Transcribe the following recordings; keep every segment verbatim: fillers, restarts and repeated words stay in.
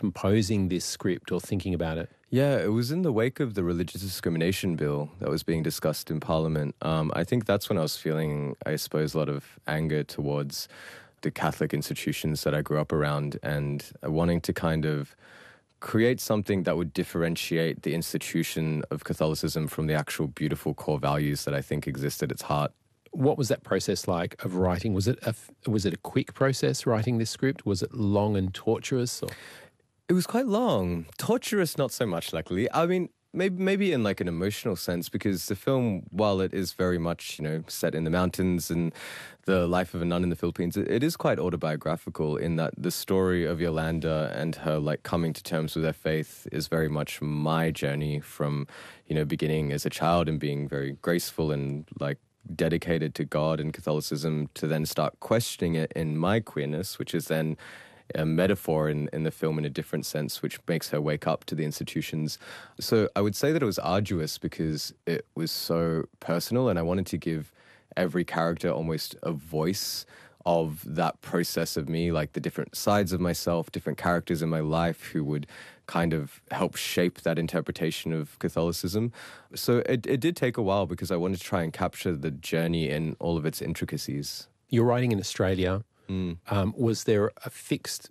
composing this script or thinking about it? Yeah, it was in the wake of the religious discrimination bill that was being discussed in Parliament. Um, I think that's when I was feeling, I suppose, a lot of anger towards the Catholic institutions that I grew up around, and wanting to kind of create something that would differentiate the institution of Catholicism from the actual beautiful core values that I think exist at its heart. What was that process like of writing? Was it a, was it a quick process writing this script? Was it long and torturous? Or? It was quite long. Torturous, not so much, luckily. I mean, maybe maybe in like an emotional sense, because the film, while it is very much, you know, set in the mountains and the life of a nun in the Philippines, it, it is quite autobiographical in that the story of Yolanda and her like coming to terms with her faith is very much my journey from, you know, beginning as a child and being very graceful and like dedicated to God and Catholicism, to then start questioning it in my queerness, which is then a metaphor in, in the film in a different sense, which makes her wake up to the institutions. So I would say that it was arduous because it was so personal, and I wanted to give every character almost a voice of that process of me, like the different sides of myself, different characters in my life who would kind of help shape that interpretation of Catholicism. So it, it did take a while because I wanted to try and capture the journey in all of its intricacies. You're writing in Australia. Mm. Um, was there a fixed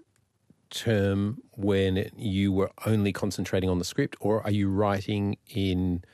term when you were only concentrating on the script, or are you writing in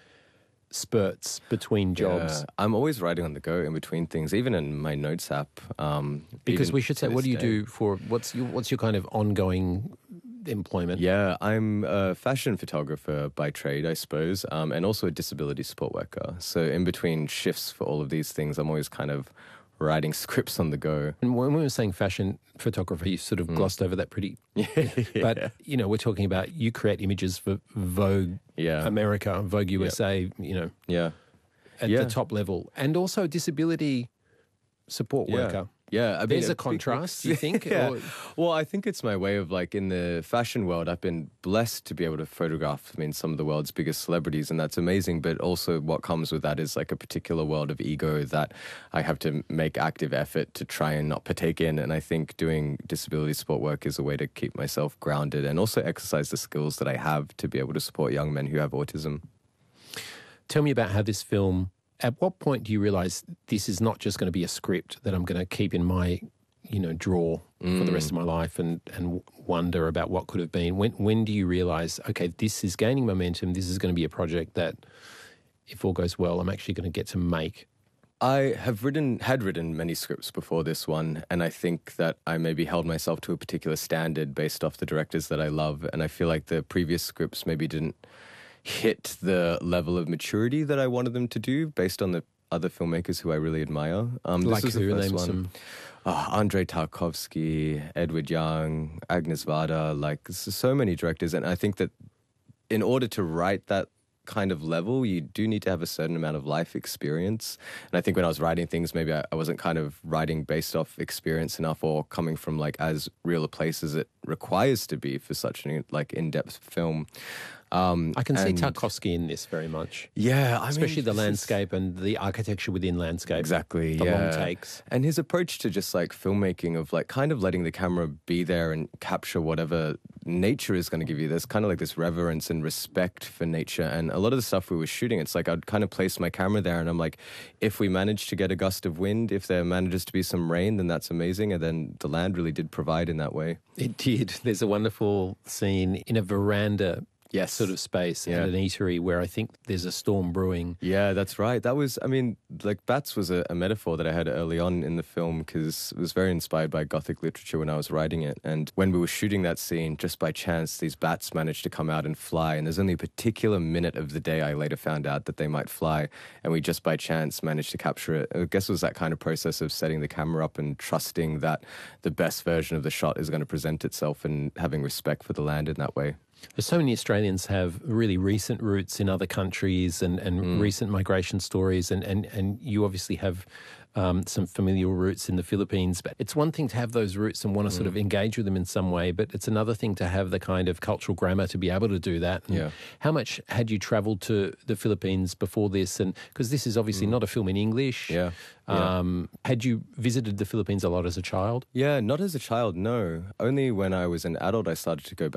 spurts between jobs? Yeah, I'm always writing on the go in between things, even in my notes app. Um, because we should say, what do you day. do for, what's your, what's your kind of ongoing employment? Yeah, I'm a fashion photographer by trade, I suppose, um, and also a disability support worker. So in between shifts for all of these things, I'm always kind of writing scripts on the go. And when we were saying fashion photography, you sort of mm. glossed over that pretty... yeah. But, you know, we're talking about you create images for Vogue yeah. America, Vogue U S A, yep. you know, yeah. at yeah. the top level. And also disability support yeah. worker. Yeah, I mean, there's a contrast, do you think? yeah. Or? Well, I think it's my way of like in the fashion world, I've been blessed to be able to photograph, I mean, some of the world's biggest celebrities, and that's amazing. But also what comes with that is like a particular world of ego that I have to make active effort to try and not partake in. And I think doing disability support work is a way to keep myself grounded and also exercise the skills that I have to be able to support young men who have autism. Tell me about how this film... At what point do you realise this is not just going to be a script that I'm going to keep in my, you know, drawer mm. for the rest of my life and, and wonder about what could have been? When when do you realise, okay, this is gaining momentum, this is going to be a project that, if all goes well, I'm actually going to get to make? I have written, had written many scripts before this one, and I think that I maybe held myself to a particular standard based off the directors that I love, and I feel like the previous scripts maybe didn't hit the level of maturity that I wanted them to do based on the other filmmakers who I really admire. Um, like this was who? the first Name one. some. Oh, Andrei Tarkovsky, Edward Young, Agnes Varda, like so many directors. And I think that in order to write that kind of level, you do need to have a certain amount of life experience. And I think when I was writing things, maybe I, I wasn't kind of writing based off experience enough or coming from like as real a place as it requires to be for such an like in-depth film. Um, I can see and, Tarkovsky in this very much. Yeah, I especially mean, the landscape is... and the architecture within landscape. Exactly, the yeah. long takes. And his approach to just like filmmaking of like kind of letting the camera be there and capture whatever nature is going to give you. There's kind of like this reverence and respect for nature. And a lot of the stuff we were shooting, it's like I'd kind of place my camera there and I'm like, if we manage to get a gust of wind, if there manages to be some rain, then that's amazing. And then the land really did provide in that way. It did. There's a wonderful scene in a veranda yes. sort of space yeah. at an eatery where I think there's a storm brewing. Yeah, that's right. That was, I mean, like bats was a, a metaphor that I had early on in the film because it was very inspired by Gothic literature when I was writing it. And when we were shooting that scene, just by chance, these bats managed to come out and fly. And there's only a particular minute of the day I later found out that they might fly. And we just by chance managed to capture it. I guess it was that kind of process of setting the camera up and trusting that the best version of the shot is going to present itself and having respect for the land in that way. So many Australians have really recent roots in other countries and, and mm. recent migration stories, and, and, and you obviously have um, some familial roots in the Philippines. But it's one thing to have those roots and want to mm. sort of engage with them in some way, but it's another thing to have the kind of cultural grammar to be able to do that. And yeah. how much had you travelled to the Philippines before this? And because this is obviously mm. not a film in English. Yeah. Yeah. Um, had you visited the Philippines a lot as a child? Yeah, not as a child, no. Only when I was an adult I started to go back.